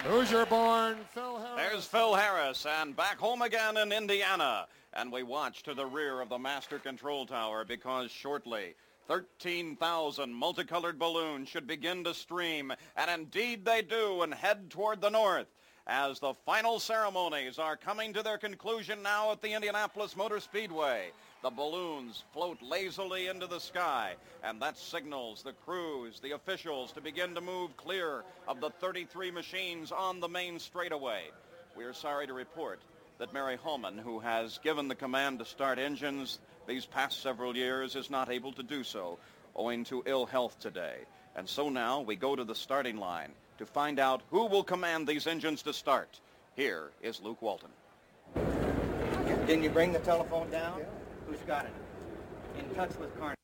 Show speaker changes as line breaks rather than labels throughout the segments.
Hoosier-born Phil Harris.
There's Phil Harris, and back home again in Indiana. And we watch to the rear of the Master Control Tower because shortly 13,000 multicolored balloons should begin to stream, and indeed they do, and head toward the north. As the final ceremonies are coming to their conclusion now at the Indianapolis Motor Speedway, the balloons float lazily into the sky, and that signals the crews, the officials, to begin to move clear of the 33 machines on the main straightaway. We are sorry to report that Mary Holman, who has given the command to start engines these past several years, is not able to do so owing to ill health today. And so now we go to the starting line to find out who will command these engines to start. Here is Luke Walton.
Didn't you bring the telephone down? Yeah. Who's got it? In touch with Carney.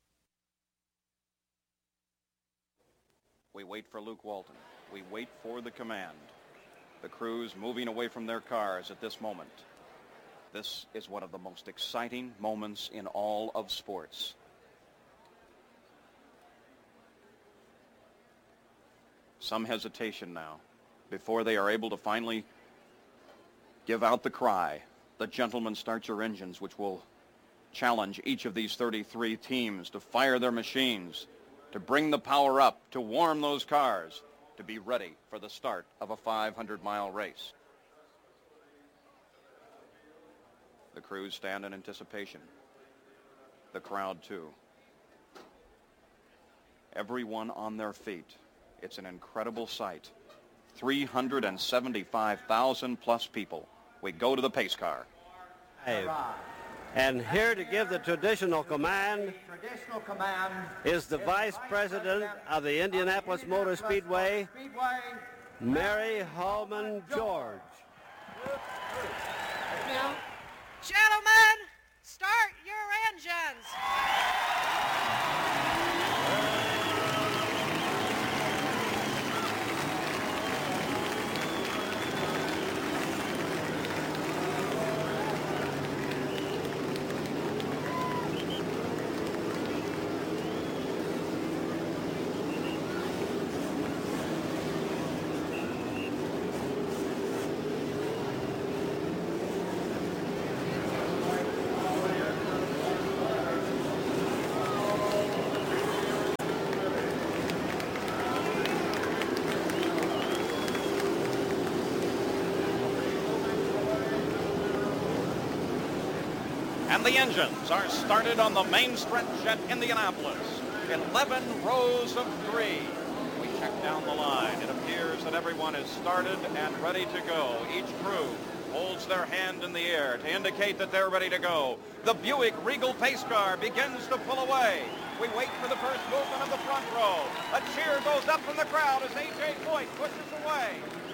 We wait for Luke Walton. We wait for the command. The crews moving away from their cars at this moment. This is one of the most exciting moments in all of sports. Some hesitation now before they are able to finally give out the cry. The gentlemen, start your engines, which will challenge each of these 33 teams to fire their machines, to bring the power up, to warm those cars, to be ready for the start of a 500-mile race. The crews stand in anticipation. The crowd, too. Everyone on their feet. It's an incredible sight. 375,000 plus people. We go to the pace car.
And here to give the traditional command is the Vice President of the Indianapolis Motor Speedway, Mary Holman George.
Gentlemen, start your engines.
And the engines are started on the main stretch at Indianapolis. 11 rows of 3. We check down the line. It appears that everyone is started and ready to go. Each crew holds their hand in the air to indicate that they're ready to go. The Buick Regal pace car begins to pull away. We wait for the first movement of the front row. A cheer goes up from the crowd as A.J. Foyt pushes away.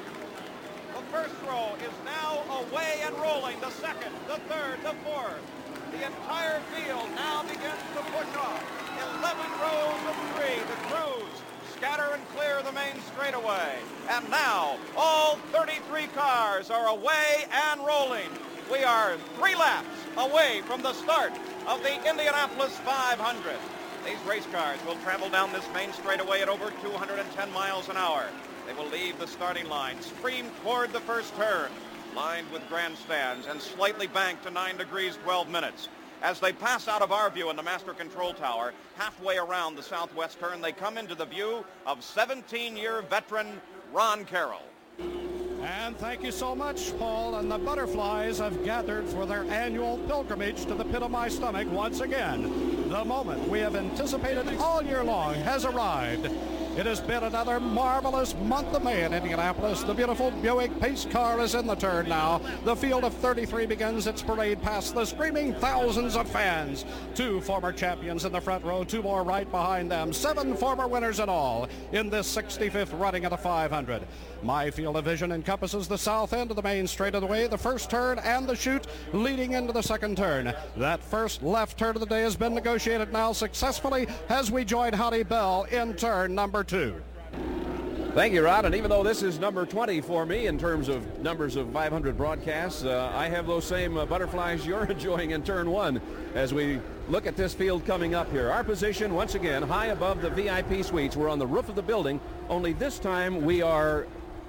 The first row is now away and rolling. The second, the third, the fourth. The entire field now begins to push off. 11 rows of 3. The crews scatter and clear the main straightaway. And now all 33 cars are away and rolling. We are 3 laps away from the start of the Indianapolis 500. These race cars will travel down this main straightaway at over 210 miles an hour. They will leave the starting line, stream toward the first turn, lined with grandstands and slightly banked to 9 degrees 12 minutes. As they pass out of our view in the Master Control Tower, halfway around the southwest turn, they come into the view of 17-year veteran Ron Carroll.
And thank you so much, Paul. And the butterflies have gathered for their annual pilgrimage to the pit of my stomach once again. The moment we have anticipated all year long has arrived. It has been another marvelous month of May in Indianapolis. The beautiful Buick pace car is in the turn now. The field of 33 begins its parade past the screaming thousands of fans. 2 former champions in the front row, 2 more right behind them. 7 former winners in all in this 65th running of the 500. My field of vision encompasses the south end of the main straightaway, the first turn and the chute leading into the second turn. That first left turn of the day has been negotiated now successfully as we join Howdy Bell in turn number 2.
Thank you, Rod. And even though this is number 20 for me in terms of numbers of 500 broadcasts, I have those same butterflies you're enjoying in turn 1 as we look at this field coming up here. Our position, once again, high above the VIP suites. We're on the roof of the building, only this time we are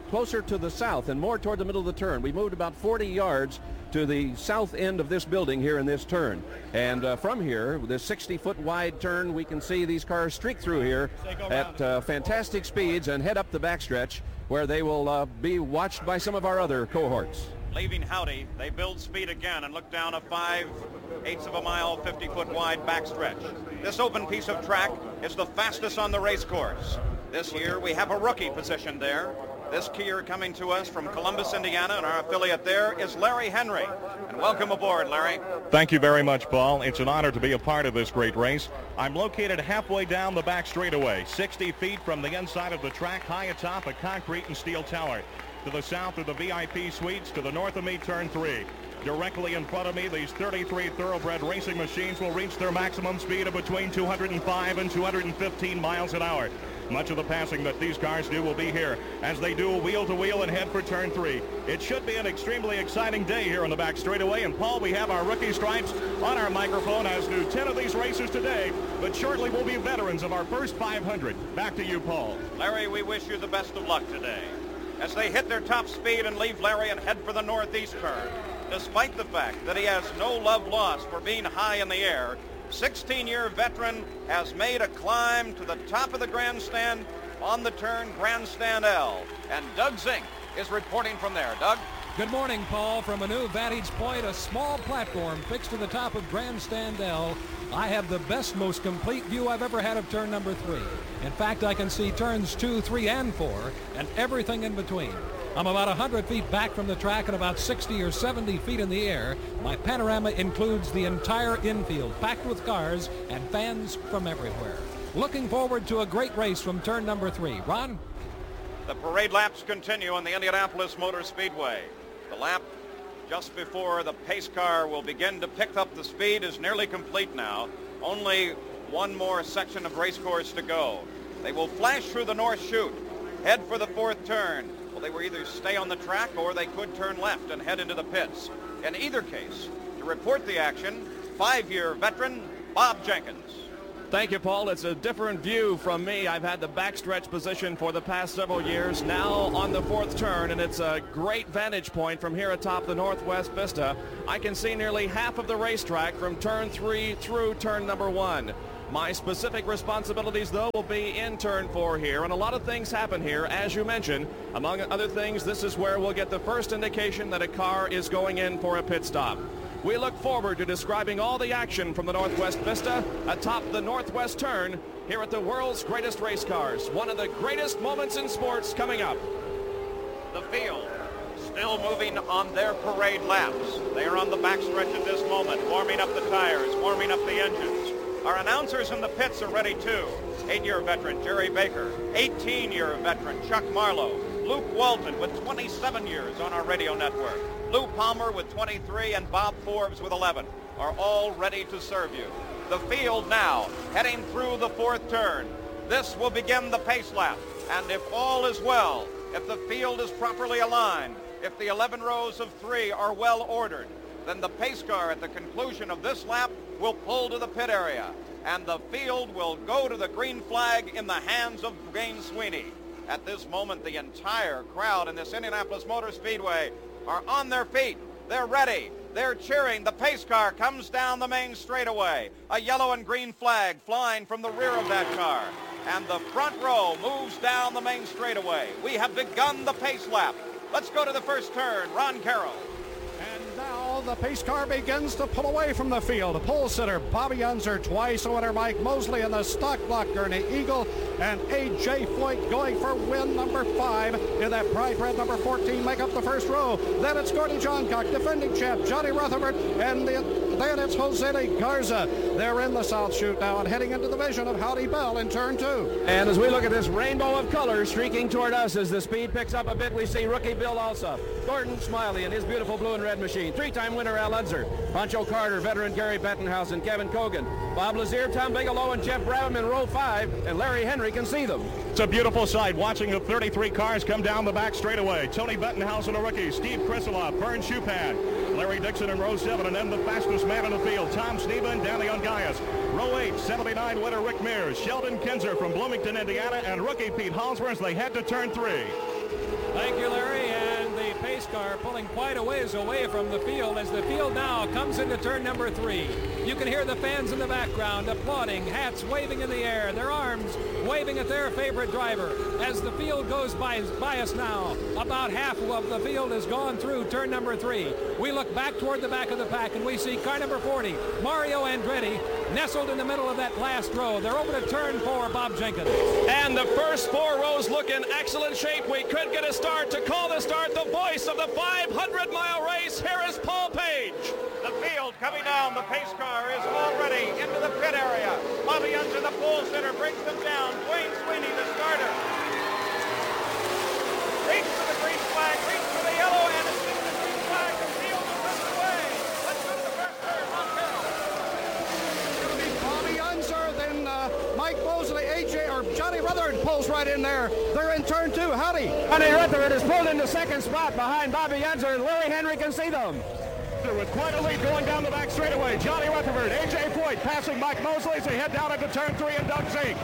closer to the south and more toward the middle of the turn. We moved about 40 yards to the south end of this building here in this turn. And from here, with this 60-foot wide turn, we can see these cars streak through here at fantastic speeds and head up the backstretch, where they will be watched by some of our other cohorts.
Leaving Howdy, they build speed again and look down a 5/8 of a mile, 50-foot wide backstretch. This open piece of track is the fastest on the race course. This year, we have a rookie positioned there. This year coming to us from Columbus, Indiana, and our affiliate there is Larry Henry. And welcome aboard, Larry.
Thank you very much, Paul. It's an honor to be a part of this great race. I'm located halfway down the back straightaway, 60 feet from the inside of the track, high atop a concrete and steel tower. To the south are the VIP suites. To the north of me, turn 3. Directly in front of me, these 33 thoroughbred racing machines will reach their maximum speed of between 205 and 215 miles an hour. Much of the passing that these cars do will be here as they do wheel to wheel and head for turn 3. It should be an extremely exciting day here on the back straightaway. And Paul, we have our rookie stripes on our microphone, as do 10 of these racers today, but shortly we'll be veterans of our first 500. Back to you, Paul.
Larry, we wish you the best of luck today. As they hit their top speed and leave Larry and head for the northeast turn, despite the fact that he has no love lost for being high in the air, 16-year veteran has made a climb to the top of the grandstand on the turn, Grandstand L. And Doug Zink is reporting from there. Doug?
Good morning, Paul. From a new vantage point, a small platform fixed to the top of Grandstand L, I have the best, most complete view I've ever had of turn number 3. In fact, I can see turns 2, 3, and 4, and everything in between. I'm about 100 feet back from the track and about 60 or 70 feet in the air. My panorama includes the entire infield, packed with cars and fans from everywhere. Looking forward to a great race from turn number 3. Ron?
The parade laps continue on the Indianapolis Motor Speedway. The lap just before the pace car will begin to pick up the speed is nearly complete now. Only one more section of race course to go. They will flash through the North Chute, head for the 4th turn. Well, they will either stay on the track or they could turn left and head into the pits. In either case, to report the action, 5-year veteran Bob Jenkins.
Thank you, Paul. It's a different view from me. I've had the backstretch position for the past several years, now on the 4th turn, and it's a great vantage point from here atop the Northwest Vista. I can see nearly half of the racetrack from turn 3 through turn number 1. My specific responsibilities, though, will be in turn 4 here, and a lot of things happen here, as you mentioned. Among other things, this is where we'll get the first indication that a car is going in for a pit stop. We look forward to describing all the action from the Northwest Vista atop the Northwest Turn here at the world's greatest race cars. One of the greatest moments in sports coming up.
The field still moving on their parade laps. They are on the backstretch at this moment, warming up the tires, warming up the engines. Our announcers in the pits are ready too. 8-year veteran Jerry Baker, 18-year veteran Chuck Marlowe, Luke Walton with 27 years on our radio network, Lou Palmer with 23, and Bob Forbes with 11 are all ready to serve you. The field now heading through the 4th turn. This will begin the pace lap, and if all is well, if the field is properly aligned, if the 11 rows of 3 are well ordered, then the pace car at the conclusion of this lap will pull to the pit area, and the field will go to the green flag in the hands of Gaines Sweeney. At this moment, the entire crowd in this Indianapolis Motor Speedway are on their feet. They're ready. They're cheering. The pace car comes down the main straightaway. A yellow and green flag flying from the rear of that car. And the front row moves down the main straightaway. We have begun the pace lap. Let's go to the first turn. Ron Carroll.
And now the pace car begins to pull away from the field. Pole sitter Bobby Unser, twice winner Mike Mosley in the stock block Gurney Eagle, and A.J. Foyt going for win number 5 in that Pride Red number 14 make up the first row. Then it's Gordy Johncock, defending champ Johnny Rutherford, and then it's Jose Garza. They're in the South Chute now and heading into the vision of Howdy Bell in turn 2.
And as we look at this rainbow of colors streaking toward us as the speed picks up a bit, we see rookie Bill Alsop, Gordon Smiley and his beautiful blue and red machine, 3-time winner Al Unser, Pancho Carter, veteran Gary Bettenhausen, Kevin Cogan, Bob Lazier, Tom Bigelow, and Jeff Brabham in row 5, and Larry Henry can see them.
It's a beautiful sight watching the 33 cars come down the back straightaway. Tony Bettenhausen, a rookie, Steve Krisolov, Vern Schupan, Larry Dixon in row 7, and then the fastest man in the field, Tom Sneva and Danny Ungaias. Row 8, 79 winner Rick Mears, Sheldon Kinzer from Bloomington, Indiana, and rookie Pete Halsworth as they head to turn 3.
Thank you, Larry. And the pace car pulling quite a ways away from the field as the field now comes into turn number 3. You can hear the fans in the background applauding, hats waving in the air, their arms waving at their favorite driver. As the field goes by us now, about half of the field has gone through turn number 3. We look back toward the back of the pack and we see car number 40, Mario Andretti, nestled in the middle of that last row. They're over to turn 4, Bob Jenkins.
And the first 4 rows look in excellent shape. We could get a start. To call the start, the voice of the 500-mile race, here is Paul Page.
The field coming down. The pace car is already into the pit area. Bobby Unser, the pole sitter, brings them down. Dwayne Sweeney, the starter. Reach for the green flag, reach for the yellow, and it's just the green flag. The field is ripped away. Let's go to the first turn. Ron Carroll.
Bobby Unser, then Mike Mosley, Johnny Rutherford pulls right in there. They're in turn 2. Howdy.
Johnny Rutherford is pulled into second spot behind Bobby Unser, and Larry Henry can see them.
With quite a lead going down the back straightaway. Johnny Rutherford, A.J. Foyt passing Mike Mosley as they head down into turn 3 and Doug Zink.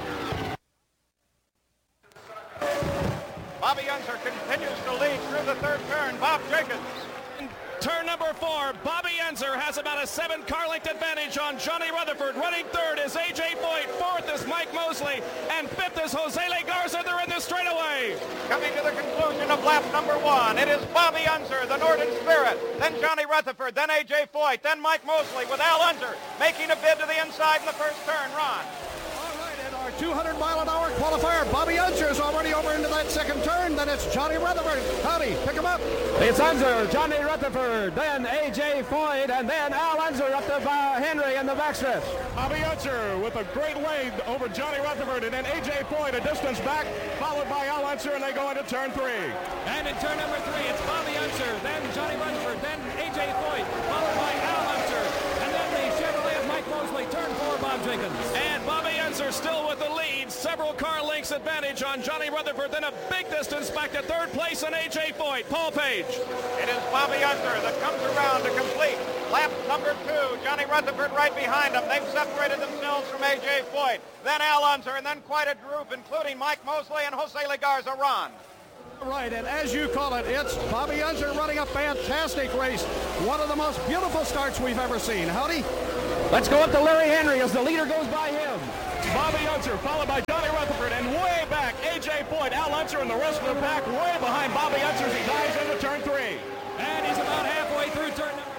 Bobby Unser continues to lead through the third turn. Bob Jenkins.
Turn number 4, Bobby Unser has about a 7-car length advantage on Johnny Rutherford. Running third is A.J. Foyt, fourth is Mike Mosley, and fifth is Jose Legarza. They're in the straightaway.
Coming to the conclusion of lap number 1, it is Bobby Unser, the Northern Spirit, then Johnny Rutherford, then A.J. Foyt, then Mike Mosley with Al Unser making a bid to the inside in the first turn. Ron.
200-mile-an-hour qualifier. Bobby Unser is already over into that second turn. Then it's Johnny Rutherford. Howdy, pick him up.
It's Unser, Johnny Rutherford, then A.J. Foyt, and then Al Unser up to Henry in the backstretch.
Bobby Unser with a great lead over Johnny Rutherford, and then A.J. Foyt a distance back, followed by Al Unser, and they go into turn 3.
And in turn number 3, it's Bobby Unser, then Johnny Rutherford, then A.J. Foyt, followed by Al Unser, and then the Chevrolet of Mike Mosley, turn 4, Bob Jenkins.
And Bobby Unser still with the lead, several car lengths advantage on Johnny Rutherford, then a big distance back to third place on A.J. Foyt. Paul Page.
It is Bobby Unser that comes around to complete lap number 2. Johnny Rutherford right behind him. They've separated themselves from A.J. Foyt, then Al Unser, and then quite a group, including Mike Mosley and Jose Legarza. Ron.
Right, and as you call it, it's Bobby Unser running a fantastic race. One of the most beautiful starts we've ever seen. Howdy.
Let's go up to Larry Henry as the leader goes by him.
Bobby Unser followed by Johnny Rutherford, and way back A.J. Foyt, Al Unser, and the rest of the pack way behind Bobby Unser as he dives into turn 3.
And he's about halfway through turn number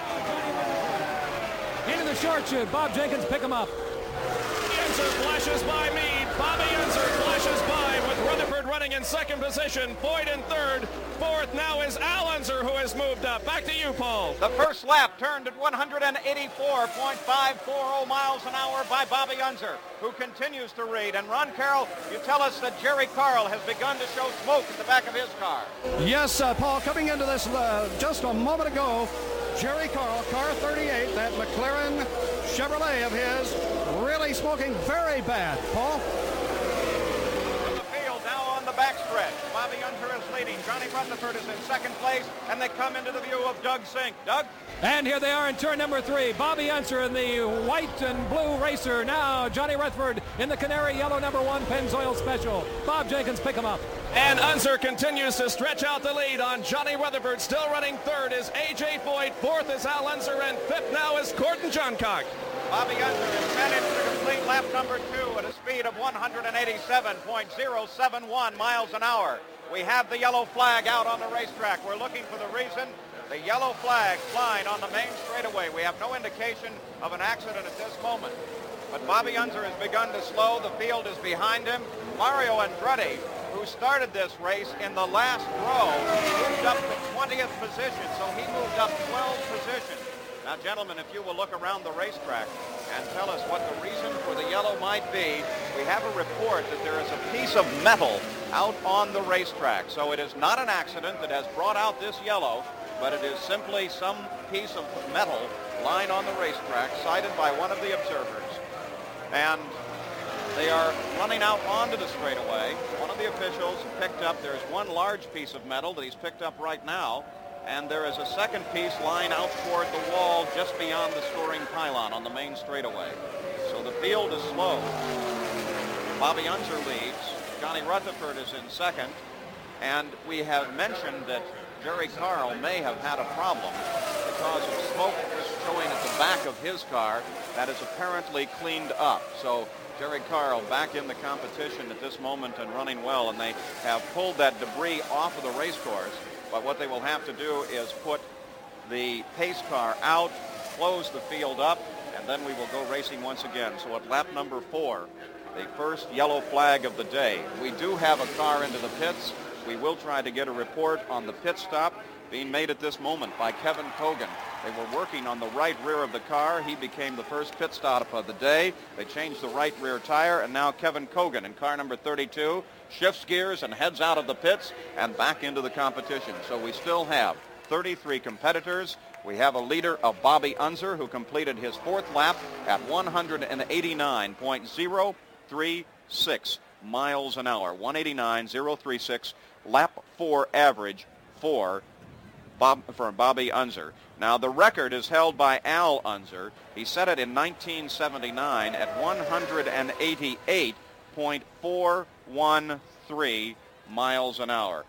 3. Into the short chute. Bob Jenkins, pick him up.
Unser flashes by Meade. Bobby Unser flashes by with Rutherford running in second position. Foyt in third. Fourth now is Al Unser, who has moved up. Back to you, Paul.
The first lap turned at 184.540 miles an hour by Bobby Unser, who continues to lead. And Ron Carroll, you tell us that Jerry Carl has begun to show smoke at the back of his car.
Yes, Paul, coming into this just a moment ago, Jerry Carl, car 38, that McLaren Chevrolet of his, really smoking very bad. Paul?
From the field now on the backstretch. Bobby Unser is leading. Johnny Rutherford is in second place, and they come into the view of Doug Zink. Doug?
And here they are in turn number 3. Bobby Unser in the white and blue racer. Now Johnny Rutherford in the canary yellow number 1 Pennzoil Special. Bob Jenkins, pick him up.
And Unser continues to stretch out the lead on Johnny Rutherford. Still running third is A.J. Foyt. Fourth is Al Unser, and fifth now is Gordon Johncock.
Bobby Unser has managed to complete lap number 2 at a speed of 187.071 miles an hour. We have the yellow flag out on the racetrack. We're looking for the reason. The yellow flag flying on the main straightaway. We have no indication of an accident at this moment. But Bobby Unser has begun to slow. The field is behind him. Mario Andretti, who started this race in the last row, moved up to 20th position, so he moved up 12 positions. Now, gentlemen, if you will look around the racetrack and tell us what the reason for the yellow might be, we have a report that there is a piece of metal out on the racetrack. So it is not an accident that has brought out this yellow, but it is simply some piece of metal lying on the racetrack, cited by one of the observers. And they are running out onto the straightaway. One of the officials picked up, there's one large piece of metal that he's picked up right now, and there is a second piece lying out toward the wall just beyond the scoring pylon on the main straightaway. So the field is slow. Bobby Unser leads. Johnny Rutherford is in second. And we have mentioned that Jerry Carl may have had a problem because of smoke showing at the back of his car that is apparently cleaned up. So Jerry Carl back in the competition at this moment and running well, and they have pulled that debris off of the race course. But what they will have to do is put the pace car out, close the field up, and then we will go racing once again. So at lap number 4, the first yellow flag of the day. We do have a car into the pits. We will try to get a report on the pit stop being made at this moment by Kevin Kogan. They were working on the right rear of the car. He became the first pit stop of the day. They changed the right rear tire, and now Kevin Kogan in car number 32 shifts gears and heads out of the pits and back into the competition. So we still have 33 competitors. We have a leader of Bobby Unser, who completed his 4th lap at 189.036 miles an hour. 189.036 lap 4 average for Bobby Unser. Now the record is held by Al Unser. He set it in 1979 at 188.413 miles an hour.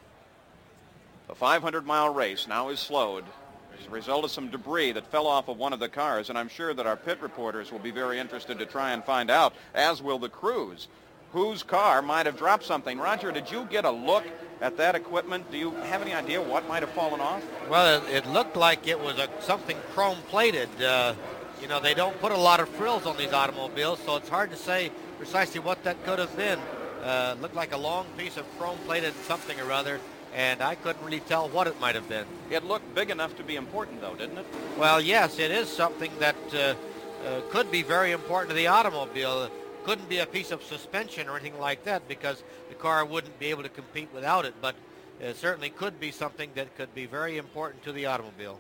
The 500-mile race now is slowed as a result of some debris that fell off of one of the cars, and I'm sure that our pit reporters will be very interested to try and find out, as will the crews, whose car might have dropped something. Roger, did you get a look at that equipment? Do you have any idea what might have fallen off?
Well, it looked like it was something chrome-plated. You know, they don't put a lot of frills on these automobiles, so it's hard to say precisely what that could have been. Looked like a long piece of chrome-plated something or other, and I couldn't really tell what it might have been.
It looked big enough to be important, though, didn't it?
Well, yes, it is something that could be very important to the automobile. Couldn't be a piece of suspension or anything like that because the car wouldn't be able to compete without it, but it certainly could be something that could be very important to the automobile.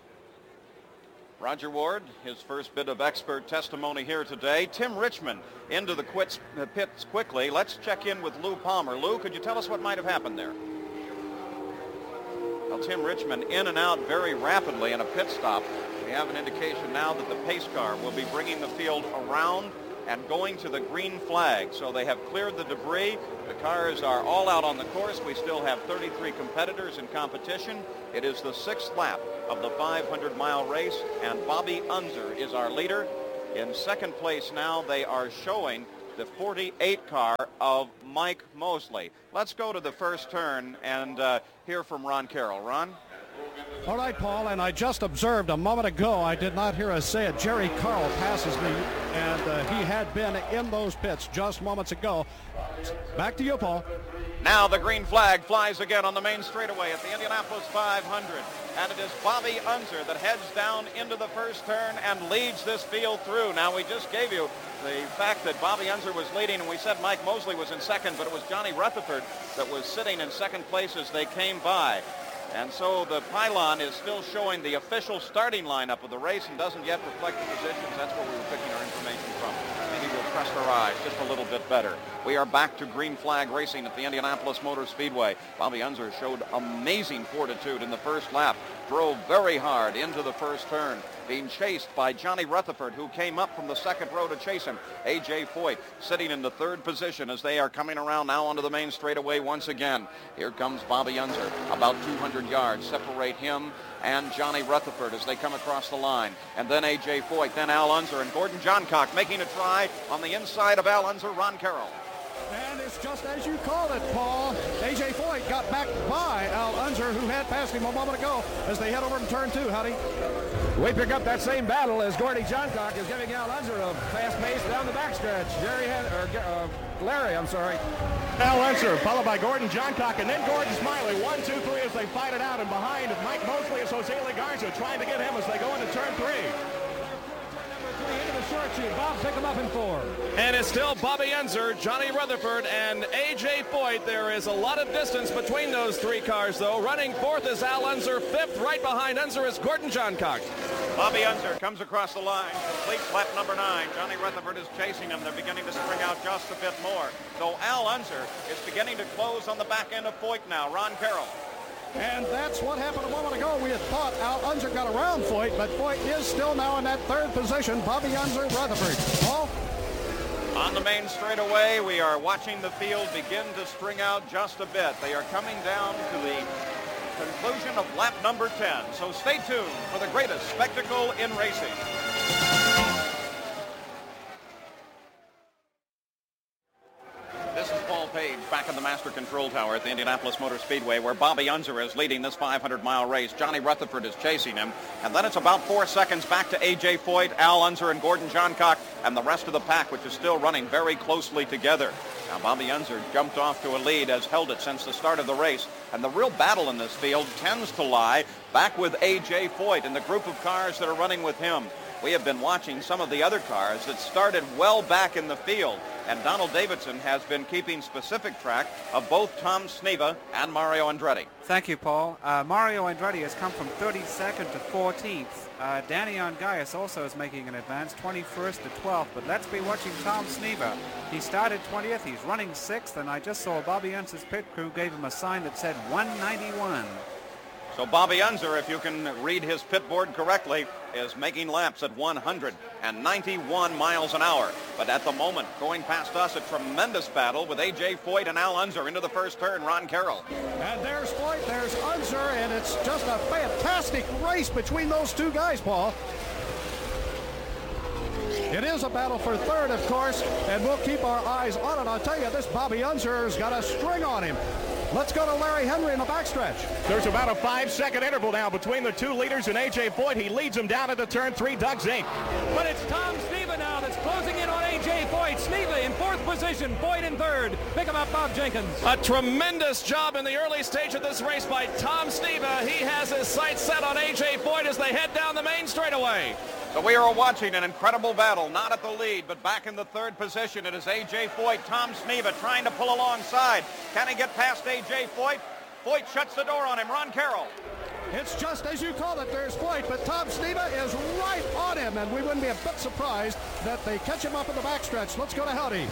Roger Ward, his first bit of expert testimony here today. Tim Richmond into the pits quickly. Let's check in with Lou Palmer. Lou, could you tell us what might have happened there? Well, Tim Richmond in and out very rapidly in a pit stop. We have an indication now that the pace car will be bringing the field around and going to the green flag. So they have cleared the debris. The cars are all out on the course. We still have 33 competitors in competition. It is the 6th lap of the 500-mile race, and Bobby Unser is our leader. In second place now, they are showing the 48 car of Mike Mosley. Let's go to the first turn and hear from Ron Carroll. Ron?
All right, Paul, and I just observed a moment ago, I did not hear us say it, Jerry Carl passes me, and he had been in those pits just moments ago. Back to you, Paul.
Now the green flag flies again on the main straightaway at the Indianapolis 500, and it is Bobby Unser that heads down into the first turn and leads this field through. Now we just gave you the fact that Bobby Unser was leading, and we said Mike Mosley was in second, but it was Johnny Rutherford that was sitting in second place as they came by. And so the pylon is still showing the official starting lineup of the race and doesn't yet reflect the positions. That's where we were picking our information from. Maybe we'll trust our eyes just a little bit better. We are back to green flag racing at the Indianapolis Motor Speedway. Bobby Unser showed amazing fortitude in the first lap, drove very hard into the first turn, being chased by Johnny Rutherford, who came up from the second row to chase him. A.J. Foyt sitting in the third position as they are coming around now onto the main straightaway once again. Here comes Bobby Unser. About 200 yards separate him and Johnny Rutherford as they come across the line. And then A.J. Foyt, then Al Unser, and Gordon Johncock making a try on the inside of Al Unser, Ron Carroll.
And it's just as you called it, Paul. A.J. Foyt got back by Al Unser, who had passed him a moment ago, as they head over to turn 2, Howdy.
We pick up that same battle as Gordy Johncock is giving Al Unser a fast pace down the backstretch. Larry, I'm sorry.
Al Unser, followed by Gordon Johncock, and then Gordon Smiley. 1, 2, 3 as they fight it out, and behind Mike Mosley is Jose Legarza trying to get him as they go into turn 3.
Into the short chute. Bob pick him up in 4.
And it's still Bobby Unser, Johnny Rutherford, and A.J. Foyt. There is a lot of distance between those 3 cars, though. Running 4th is Al Unser. 5th, right behind Unser, is Gordon Johncock.
Bobby Unser comes across the line, completes lap number 9. Johnny Rutherford is chasing him. They're beginning to spring out just a bit more. So Al Unser is beginning to close on the back end of Foyt now. Ron Carroll.
And that's what happened a moment ago. We had thought Al Unser got around Foyt, but Foyt is still now in that third position. Bobby Unser, Rutherford. Paul?
On the main straightaway, we are watching the field begin to string out just a bit. They are coming down to the conclusion of lap number 10. So stay tuned for the greatest spectacle in racing. This is Paul Page back in the Master Control Tower at the Indianapolis Motor Speedway, where Bobby Unser is leading this 500-mile race. Johnny Rutherford is chasing him. And then it's about 4 seconds back to A.J. Foyt, Al Unser, and Gordon Johncock, and the rest of the pack, which is still running very closely together. Now, Bobby Unser jumped off to a lead, has held it since the start of the race. And the real battle in this field tends to lie back with A.J. Foyt and the group of cars that are running with him. We have been watching some of the other cars that started well back in the field, and Donald Davidson has been keeping specific track of both Tom Sneva and Mario Andretti.
Thank you, Paul. Mario Andretti has come from 32nd to 14th. Danny Ongais also is making an advance, 21st to 12th, but let's be watching Tom Sneva. He started 20th, he's running 6th, and I just saw Bobby Unser's pit crew gave him a sign that said 191.
So Bobby Unser, if you can read his pit board correctly, is making laps at 191 miles an hour. But at the moment, going past us, a tremendous battle with A.J. Foyt and Al Unser into the first turn, Ron Carroll.
And there's Foyt, there's Unser, and it's just a fantastic race between those two guys, Paul. It is a battle for third, of course, and we'll keep our eyes on it. I'll tell you, this Bobby Unser's got a string on him. Let's go to Larry Henry in the backstretch.
There's about a 5-second interval now between the two leaders and A.J. Foyt. He leads them down into turn 3. Doug Zink.
But it's Tom Sneva now that's closing in on A.J. Foyt. Sneva in 4th position, Foyt in 3rd. Pick him up, Bob Jenkins.
A tremendous job in the early stage of this race by Tom Sneva. He has his sights set on A.J. Foyt as they head down the main straightaway.
So we are watching an incredible battle, not at the lead, but back in the 3rd position. It is A.J. Foyt, Tom Sneva trying to pull alongside. Can he get past A.J. Foyt? Foyt shuts the door on him. Ron Carroll.
It's just as you call it, there's Foyt, but Tom Sneva is right on him, and we wouldn't be a bit surprised that they catch him up in the backstretch. Let's go to Howdy.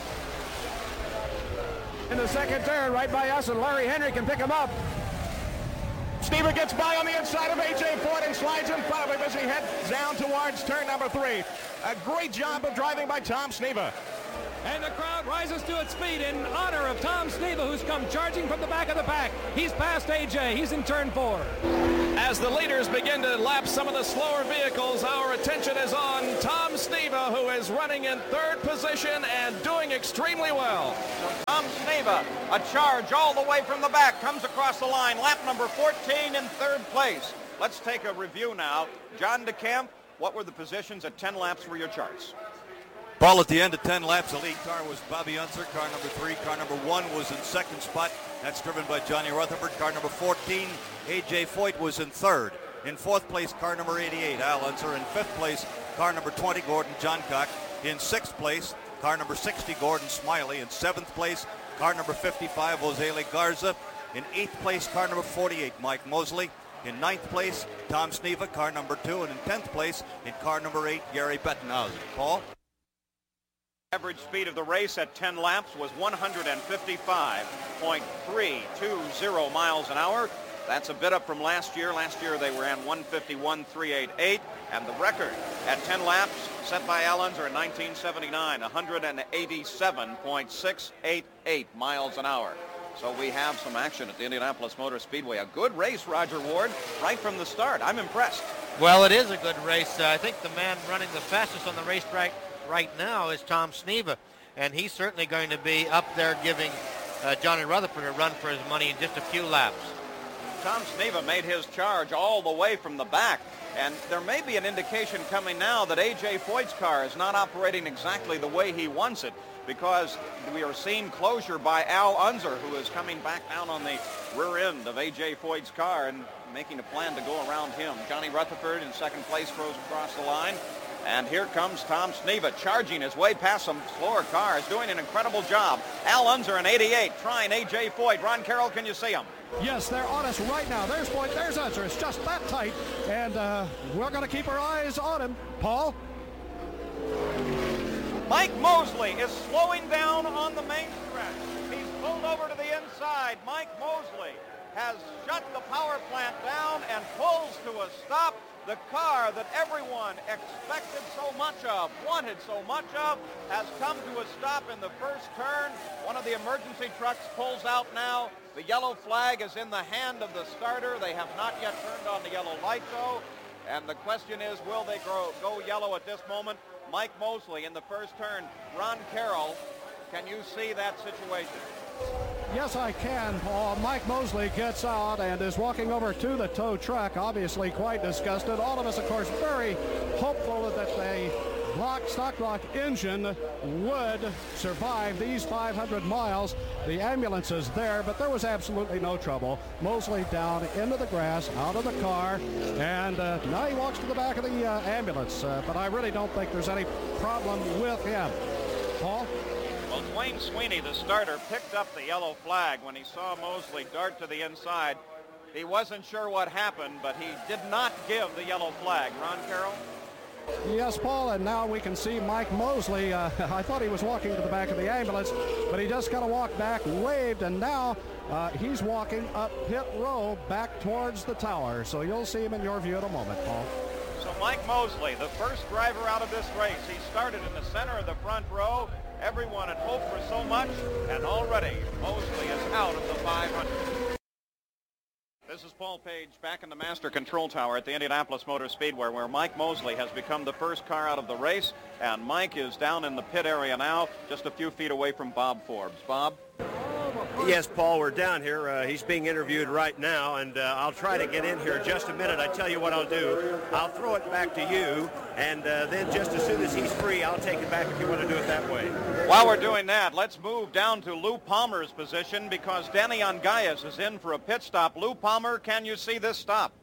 In the second turn, right by us, and Larry Henry can pick him up. Sneva gets by on the inside of A.J. Foyt and slides in front of him as he heads down towards turn number 3. A great job of driving by Tom Sneva.
And the crowd rises to its feet in honor of Tom Sneva, who's come charging from the back of the pack. He's past A.J. He's in turn 4.
As the leaders begin to lap some of the slower vehicles, our attention is on Tom Sneva, who is running in 3rd position and doing extremely well.
Tom Sneva, a charge all the way from the back, comes across the line. Lap number 14 in 3rd place. Let's take a review now. John DeCamp, what were the positions at 10 laps for your charts?
Paul, at the end of 10 laps, the lead car was Bobby Unser. Car number 3. Car number 1 was in 2nd spot. That's driven by Johnny Rutherford. Car number 14, A.J. Foyt, was in 3rd. In 4th place, car number 88, Al Unser. In 5th place, car number 20, Gordon Johncock. In 6th place, car number 60, Gordon Smiley. In 7th place, car number 55, Jose Garza. In 8th place, car number 48, Mike Mosley. In 9th place, Tom Sneva, car number 2. And in 10th place, in car number 8, Gary Bettenhausen. Paul?
Average speed of the race at 10 laps was 155.320 miles an hour. That's a bit up from last year. Last year they ran 151.388, and the record at 10 laps set by Al Unser in 1979, 187.688 miles an hour. So we have some action at the Indianapolis Motor Speedway. A good race, Roger Ward, right from the start. I'm impressed.
Well, it is a good race. I think the man running the fastest on the racetrack right now is Tom Sneva, and he's certainly going to be up there giving Johnny Rutherford a run for his money in just a few laps.
Tom Sneva made his charge all the way from the back, and there may be an indication coming now that A.J. Foyt's car is not operating exactly the way he wants it, because we are seeing closure by Al Unser, who is coming back down on the rear end of A.J. Foyt's car and making a plan to go around him. Johnny Rutherford in 2nd place throws across the line. And here comes Tom Sneva charging his way past some slower cars, doing an incredible job. Al Unser in 88 trying A.J. Foyt. Ron Carroll, can you see him?
Yes, they're on us right now. There's Foyt, there's Unser. It's just that tight, and we're going to keep our eyes on him. Paul?
Mike Mosley is slowing down on the main stretch. He's pulled over to the inside. Mike Mosley has shut the power plant down and pulls to a stop. The car that everyone expected so much of, wanted so much of, has come to a stop in the first turn. One of the emergency trucks pulls out now. The yellow flag is in the hand of the starter. They have not yet turned on the yellow light, though. And the question is, will they go yellow at this moment? Mike Mosley in the first turn. Ron Carroll, can you see that situation?
Yes, I can, Paul. Mike Mosley gets out and is walking over to the tow truck, obviously quite disgusted. All of us, of course, very hopeful that the stock block engine would survive these 500 miles. The ambulance is there, but there was absolutely no trouble. Mosley down into the grass, out of the car, and now he walks to the back of the ambulance. But I really don't think there's any problem with him. Paul?
Well, Dwayne Sweeney, the starter, picked up the yellow flag when he saw Mosley dart to the inside. He wasn't sure what happened, but he did not give the yellow flag. Ron Carroll?
Yes, Paul, and now we can see Mike Mosley. I thought he was walking to the back of the ambulance, but he just kind of walked back, waved, and now he's walking up pit row back towards the tower. So you'll see him in your view in a moment, Paul.
So Mike Mosley, the first driver out of this race, he started in the center of the front row. Everyone had hoped for so much, and already Mosley is out of the 500. This is Paul Page back in the Master Control Tower at the Indianapolis Motor Speedway, where Mike Mosley has become the first car out of the race, and Mike is down in the pit area now, just a few feet away from Bob Forbes. Bob?
Yes, Paul, we're down here. He's being interviewed right now, and I'll try to get in here in just a minute. I tell you what I'll do. I'll throw it back to you, and then just as soon as he's free, I'll take it back if you want to do it that way.
While we're doing that, let's move down to Lou Palmer's position because Danny Ongais is in for a pit stop. Lou Palmer, can you see this stop?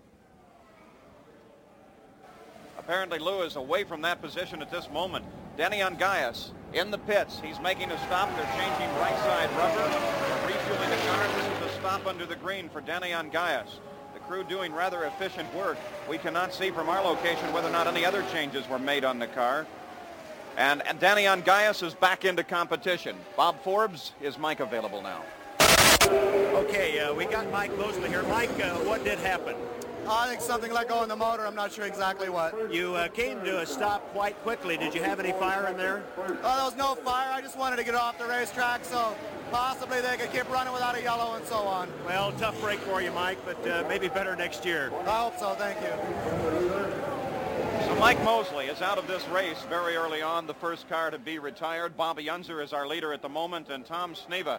Apparently Lou is away from that position at this moment. Danny Ongais in the pits. He's making a stop. They're changing right side rubber. They're refueling the car. This is a stop under the green for Danny Ongais. The crew doing rather efficient work. We cannot see from our location whether or not any other changes were made on the car. And Danny Ongais is back into competition. Bob Forbes, is Mike available now?
Okay, we got Mike Mosley here. Mike, what did happen?
I think something let go in the motor. I'm not sure exactly what.
You came to a stop quite quickly. Did you have any fire in there?
There was no fire. I just wanted to get off the racetrack, so possibly they could keep running without a yellow and so on.
Well, tough break for you, Mike, but maybe better next year.
I hope so. Thank you.
So Mike Mosley is out of this race very early on, the first car to be retired. Bobby Unser is our leader at the moment, and Tom Sneva